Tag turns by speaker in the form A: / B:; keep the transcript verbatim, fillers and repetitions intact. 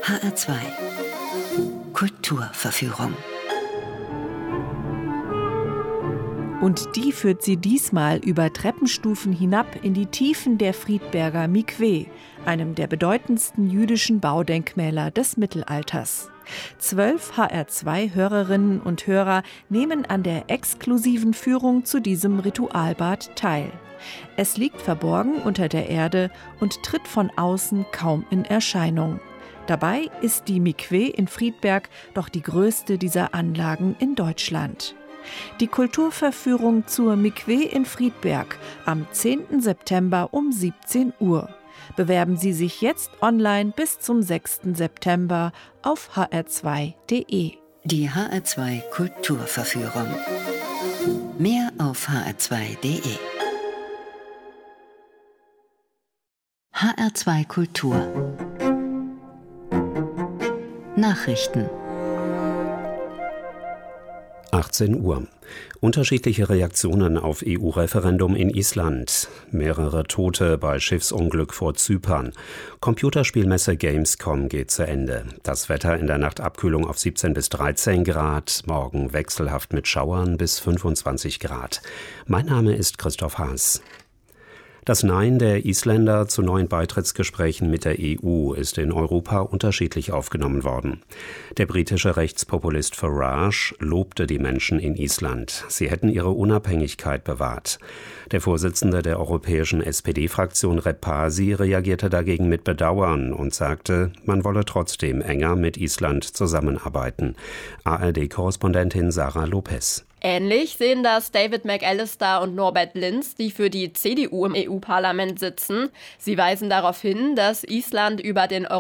A: H R zwei Kulturverführung.
B: Und die führt sie diesmal über Treppenstufen hinab in die Tiefen der Friedberger Mikwe, einem der bedeutendsten jüdischen Baudenkmäler des Mittelalters. Zwölf H R zwei Hörerinnen und Hörer nehmen an der exklusiven Führung zu diesem Ritualbad teil. Es liegt verborgen unter der Erde und tritt von außen kaum in Erscheinung. Dabei ist die Mikwe in Friedberg doch die größte dieser Anlagen in Deutschland. Die Kulturverführung zur Mikwe in Friedberg am zehnten September um siebzehn Uhr. Bewerben Sie sich jetzt online bis zum sechsten September auf h r zwei punkt d e.
A: Die H R zwei Kulturverführung. Mehr auf h r zwei punkt d e. H R zwei Kultur. Nachrichten.
C: achtzehn Uhr. Unterschiedliche Reaktionen auf E U-Referendum in Island. Mehrere Tote bei Schiffsunglück vor Zypern. Computerspielmesse Gamescom geht zu Ende. Das Wetter in der Nacht Abkühlung auf siebzehn bis dreizehn Grad. Morgen wechselhaft mit Schauern bis fünfundzwanzig Grad. Mein Name ist Christoph Haas. Das Nein der Isländer zu neuen Beitrittsgesprächen mit der E U ist in Europa unterschiedlich aufgenommen worden. Der britische Rechtspopulist Farage lobte die Menschen in Island. Sie hätten ihre Unabhängigkeit bewahrt. Der Vorsitzende der europäischen S P D-Fraktion Rep Pasi reagierte dagegen mit Bedauern und sagte, man wolle trotzdem enger mit Island zusammenarbeiten. A R D-Korrespondentin Sarah Lopez.
D: Ähnlich sehen das David McAllister und Norbert Linz, die für die C D U im E U-Parlament sitzen. Sie weisen darauf hin, dass Island über den Europäischen